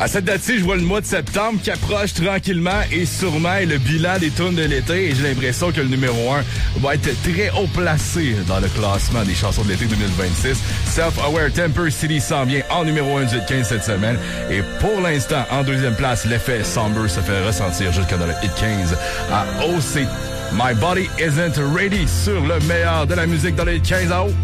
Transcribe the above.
À cette date-ci, je vois le mois de septembre qui approche tranquillement et sûrement le bilan des tunes de l'été et j'ai l'impression que le numéro 1 va être très haut placé dans le classement des chansons de l'été 2026. Self-Aware Temper City s'en vient en numéro 1 du Hit 15 cette semaine et pour l'instant, en deuxième place, l'effet Somber se fait ressentir jusque dans le Hit 15 à OC. My Body Isn't Ready sur le meilleur de la musique dans le Hit 15 à haut.